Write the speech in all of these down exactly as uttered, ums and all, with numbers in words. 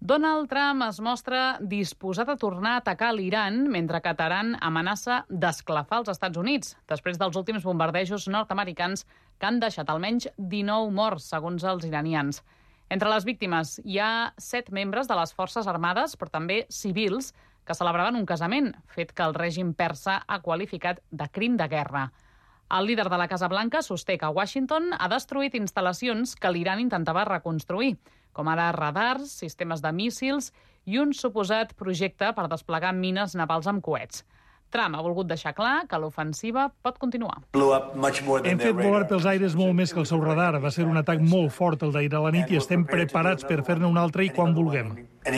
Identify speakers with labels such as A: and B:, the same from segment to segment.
A: Donald Trump es mostra disposat a tornar a atacar l'Iran, mentre que Teheran amenaça d'esclafar els Estats Units, després dels últims bombardejos nord-americans que han deixat almenys dinou morts, segons els iranians. Entre les víctimes hi ha set membres de les Forces Armades, però també civils, que celebraven un casament, fet que el règim persa ha qualificat de crim de guerra. El líder de la Casa Blanca sosté que Washington ha destruït instal·lacions que l'Iran intentava reconstruir, com ara radars, sistemes de míssils i un suposat projecte per desplegar mines navals amb coets. Trump ha volgut deixar clar que l'ofensiva pot continuar.
B: Hem fet volar pels aires molt més que el seu radar. Va ser un atac molt fort el d'ahir a la nit i estem preparats per fer-ne un altre i quan vulguem.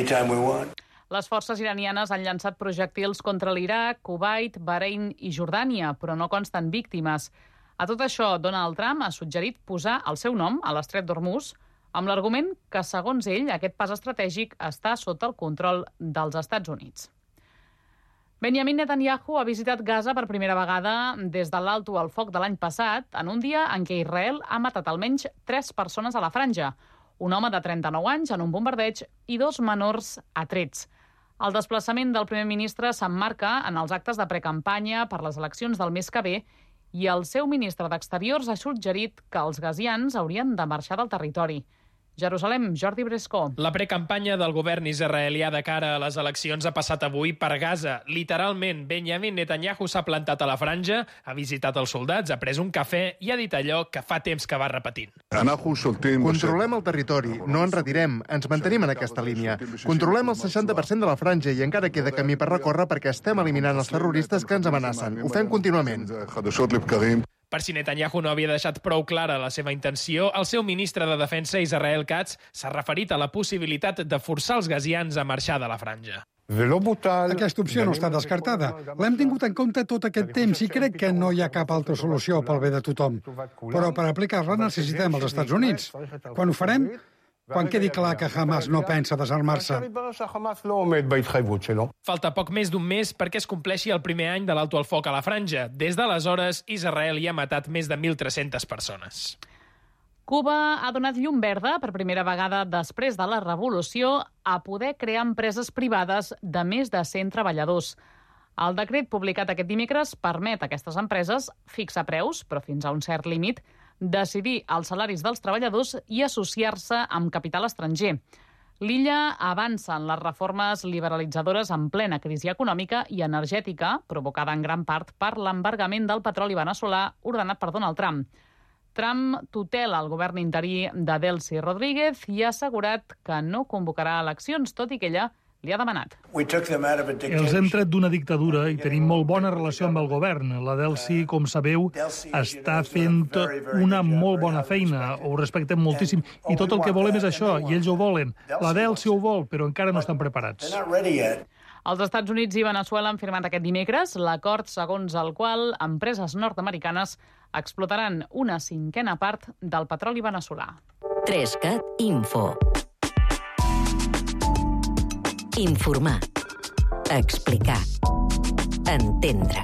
A: Les forces iranianes han llançat projectils contra l'Iraq, Kuwait, Bahrein i Jordània, però no consten víctimes. A tot això, Donald Trump ha suggerit posar el seu nom a l'estret d'Hormuz, amb l'argument que, segons ell, aquest pas estratègic està sota el control dels Estats Units. Benjamin Netanyahu ha visitat Gaza per primera vegada des de l'alto al foc de l'any passat, en un dia en què Israel ha matat almenys tres persones a la franja, un home de trenta-nou anys en un bombardeig i dos menors a trets. El desplaçament del primer ministre s'emmarca en els actes de precampanya per les eleccions del mes que ve i el seu ministre d'Exteriors ha suggerit que els gazians haurien de marxar del territori. Jerusalem, Jordi Brescó.
C: La precampanya del govern israelià de cara a les eleccions ha passat avui per Gaza. Literalment, Benjamin Netanyahu s'ha plantat a la franja, ha visitat els soldats, ha pres un cafè i ha dit allò que fa temps que va repetint.
D: Controlem el territori, no ens retirem, ens mantenim en aquesta línia. Controlem el seixanta per cent de la franja i encara queda camí per recórrer perquè estem eliminant els terroristes que ens amenacen. Ho fem contínuament.
C: Per si Netanyahu no havia deixat prou clara la seva intenció, el seu ministre de Defensa, Israel Katz, s'ha referit a la possibilitat de forçar els gazians a marxar de la franja.
E: Aquesta opció no està descartada. L'hem tingut en compte tot aquest temps i crec que no hi ha cap altra solució pel bé de tothom. Però per aplicar-la necessitem els Estats Units. Quan ho farem? Quan quedi clar que Hamas no pensa desarmar-se.
C: Falta poc més d'un mes perquè es compleixi el primer any de l'alto al foc a la franja. Des d'aleshores, Israel hi ha matat més de mil tres-centes persones.
A: Cuba ha donat llum verda per primera vegada després de la revolució a poder crear empreses privades de més de cent treballadors. El decret publicat aquest dimecres permet a aquestes empreses fixar preus, però fins a un cert límit, decidir els salaris dels treballadors i associar-se amb capital estranger. L'illa avança en les reformes liberalitzadores en plena crisi econòmica i energètica, provocada en gran part per l'embargament del petroli veneçolà ordenat per Donald Trump. Trump tutela el govern interí de Delcy Rodríguez i ha assegurat que no convocarà eleccions, tot i que ella li ha demanat.
B: Els hem tret d'una dictadura i tenim molt bona relació amb el govern. La Delcy, com sabeu, està fent una molt bona feina. Ho respectem moltíssim. I tot el que volem és això, i ells ho volen. La Delcy ho vol, però encara no estan preparats.
A: Els Estats Units i Veneçuela han firmat aquest dimecres l'acord segons el qual empreses nord-americanes explotaran una cinquena part del petroli veneçolà.
F: Trescat Info. Informar. Explicar. Entendre.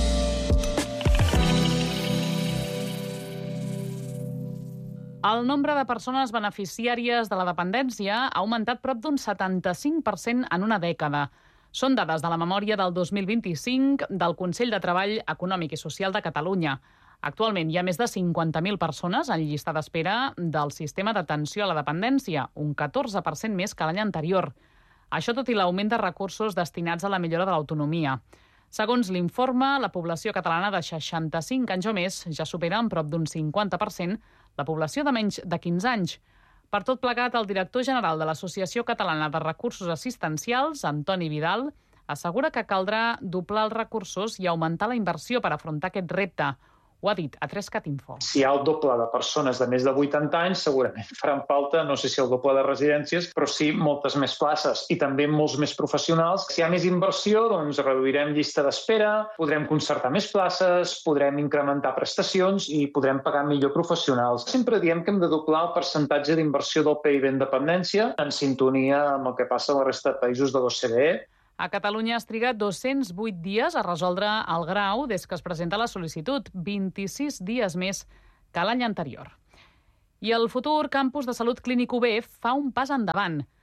A: El nombre de persones beneficiàries de la dependència ha augmentat prop d'un setanta-cinc per cent en una dècada. Són dades de la memòria del dos mil vint-i-cinc del Consell de Treball Econòmic i Social de Catalunya. Actualment hi ha més de cinquanta mil persones en llista d'espera del sistema d'atenció a la dependència, un catorze per cent més que l'any anterior. Això tot i l'augment de recursos destinats a la millora de l'autonomia. Segons l'informe, la població catalana de seixanta-cinc anys o més ja supera en prop d'un cinquanta per cent la població de menys de quinze anys. Per tot plegat, el director general de l'Associació Catalana de Recursos Assistencials, Antoni Vidal, assegura que caldrà doblar els recursos i augmentar la inversió per afrontar aquest repte. Ho ha dit a Trescat Info.
G: Si hi ha el doble de persones de més de vuitanta anys, segurament faran falta, no sé si el doble de residències, però sí moltes més places i també molts més professionals. Si hi ha més inversió, doncs reduirem llista d'espera, podrem concertar més places, podrem incrementar prestacions i podrem pagar millor professionals. Sempre diem que hem de doblar el percentatge d'inversió del P I B en dependència en sintonia amb el que passa a la resta de països de l'O C D E.
A: A Catalunya es triga dos-cents vuit dies a resoldre el grau des que es presenta la sol·licitud, vint-i-sis dies més que l'any anterior. I el futur campus de Salut Clínic U B fa un pas endavant.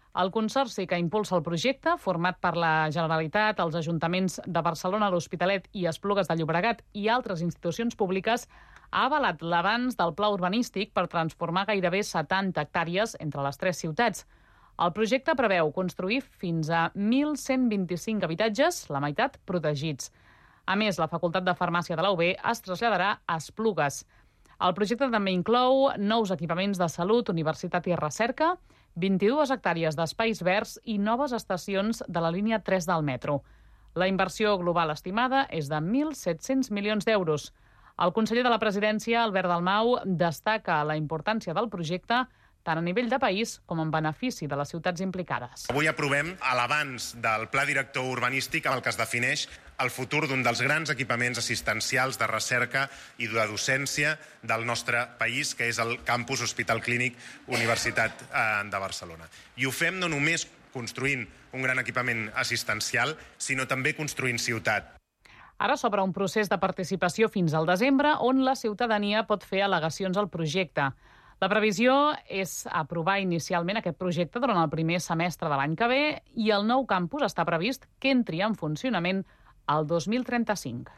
A: El consorci que impulsa el projecte, format per la Generalitat, els ajuntaments de Barcelona, l'Hospitalet i Esplugues de Llobregat i altres institucions públiques, ha avalat l'avanç del pla urbanístic per transformar gairebé setanta hectàrees entre les tres ciutats. El projecte preveu construir fins a mil cent vint-i-cinc habitatges, la meitat protegits. A més, la Facultat de Farmàcia de la U B es traslladarà a Esplugues. El projecte també inclou nous equipaments de salut, universitat i recerca, vint-i-dues hectàrees d'espais verds i noves estacions de la línia tres del metro. La inversió global estimada és de mil set-cents milions d'euros. El conseller de la Presidència, Albert Dalmau, destaca la importància del projecte tant a nivell de país com en benefici de les ciutats implicades.
H: Avui aprovem l'avanç del Pla Director Urbanístic amb el que es defineix el futur d'un dels grans equipaments assistencials de recerca i de docència del nostre país, que és el campus Hospital Clínic Universitat de Barcelona. I ho fem no només construint un gran equipament assistencial, sinó també construint ciutat.
A: Ara s'obre un procés de participació fins al desembre on la ciutadania pot fer al·legacions al projecte. La previsió és aprovar inicialment aquest projecte durant el primer semestre de l'any que ve i el nou campus està previst que entri en funcionament el dos mil trenta-cinc.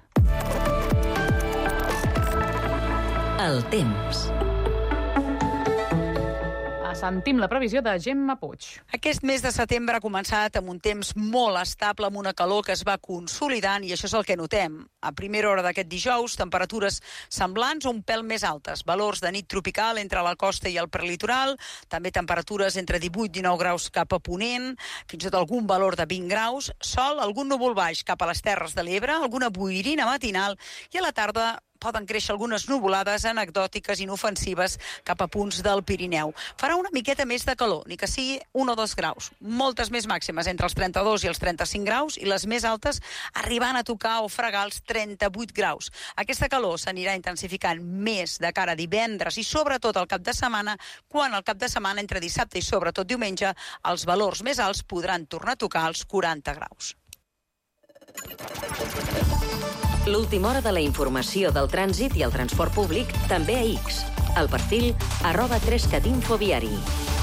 F: El temps.
A: Sentim la previsió de Gemma Puig.
I: Aquest mes de setembre ha començat amb un temps molt estable, amb una calor que es va consolidant, i això és el que notem. A primera hora d'aquest dijous, temperatures semblants o un pèl més altes. Valors de nit tropical entre la costa i el prelitoral, també temperatures entre divuit i dinou graus cap a Ponent, fins i tot algun valor de vint graus, sol, algun núvol baix cap a les Terres de l'Ebre, alguna boirina matinal, i a la tarda poden créixer algunes nuvolades anecdòtiques inofensives cap a punts del Pirineu. Farà una miqueta més de calor, ni que sigui un o dos graus. Moltes més màximes entre els trenta-dos i els trenta-cinc graus i les més altes arribant a tocar o fregar els trenta-vuit graus. Aquesta calor s'anirà intensificant més de cara a divendres i sobretot al cap de setmana, quan al cap de setmana entre dissabte i sobretot diumenge els valors més alts podran tornar a tocar els quaranta graus.
F: L'última hora de la informació del trànsit i el transport públic també a X. El perfil arroba trescat infoviari.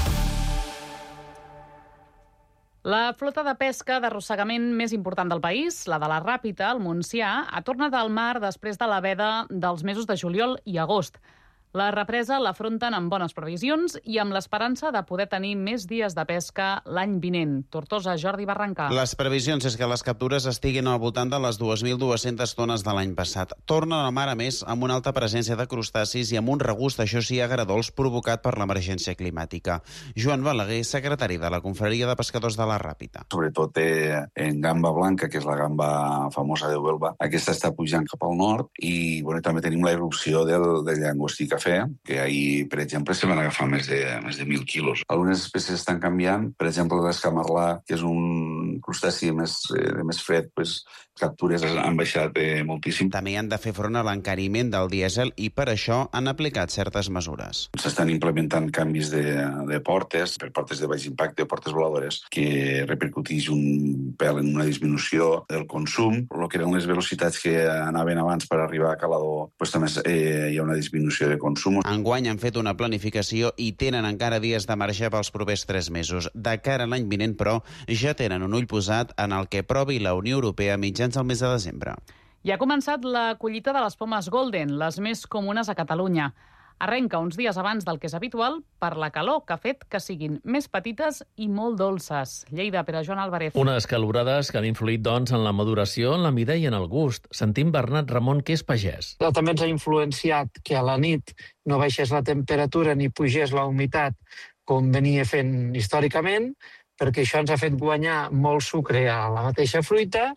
A: La flota de pesca d'arrossegament més important del país, la de la Ràpita, al Montsià, ha tornat al mar després de la veda dels mesos de juliol i agost. La represa l'afronten amb bones previsions i amb l'esperança de poder tenir més dies de pesca l'any vinent. Tortosa, Jordi Barrancà.
J: Les previsions és que les captures estiguin al voltant de les dues mil dues-centes tones de l'any passat. Tornen a mar, a més, amb una alta presència de crustacis i amb un regust, això sí, agradols provocat per l'emergència climàtica. Joan Balaguer, secretari de la Confraria de Pescadors de la Ràpita.
K: Sobretot eh, en gamba blanca, que és la gamba famosa de Huelva, aquesta està pujant cap al nord i bueno, també tenim la irrupció del, del llangostí cafè, que ahir, per exemple, se van agafar més de, més de mil quilos. Algunes espècies estan canviant, per exemple, l'escamarlà, que és un crustaci més, eh, de més fred, pues, captures han baixat eh, moltíssim.
J: També han de fer front a l'encariment del dièsel i per això han aplicat certes mesures.
K: S'estan implementant canvis de, de portes, per portes de baix impacte o portes voladores, que repercuteix un pèl en una disminució del consum. El que eren les velocitats que anaven abans per arribar a Calador, pues, també eh, hi ha una disminució de consum.
J: Enguany han fet una planificació i tenen encara dies de marge pels propers tres mesos. De cara a l'any vinent, però, ja tenen un ull posat en el que provi la Unió Europea mitjans al mes de desembre.
A: I ha començat la collita de les pomes Golden, les més comunes a Catalunya. Arrenca uns dies abans del que és habitual per la calor que ha fet que siguin més petites i molt dolces. Lleida, per a Joan Álvarez.
L: Unes calorades que han influït, doncs, en la maduració, en la mida i en el gust. Sentim Bernat Ramon, que és pagès.
M: També ens ha influenciat que a la nit no baixés la temperatura ni pugés la humitat com venia fent històricament, perquè això ens ha fet guanyar molt sucre a la mateixa fruita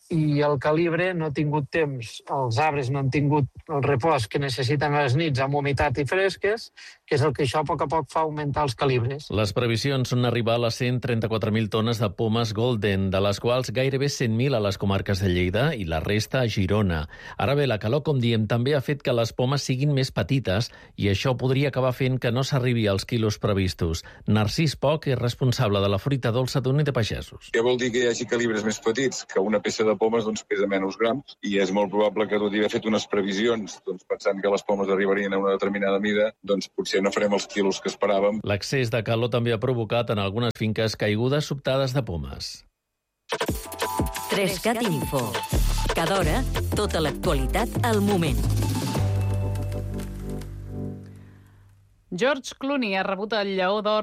M: i el calibre no ha tingut temps, els arbres no han tingut el repòs que necessiten a les nits amb humitat i fresques, que és el que això a poc a poc fa augmentar els calibres.
L: Les previsions són arribar a les cent trenta-quatre mil tones de pomes Golden, de les quals gairebé cent mil a les comarques de Lleida i la resta a Girona. Ara bé, la calor, com diem, també ha fet que les pomes siguin més petites i això podria acabar fent que no s'arribi als quilos previstos. Narcís Poch és responsable de la fruita dolça d'Unió de Pagesos.
N: Què vol dir que hi hagi calibres més petits? Que una peça de pomes doncs, pesa menys grams i és molt probable que, tot i haver fet unes previsions doncs, pensant que les pomes arribarien a una determinada mida, doncs potser no farem els quilos que esperàvem.
L: L'excés de calor també ha provocat en algunes finques caigudes sobtades de pomes.
F: tres cat Info. Cada hora, tota l'actualitat al moment.
A: George Clooney ha rebut el Lleó d'Or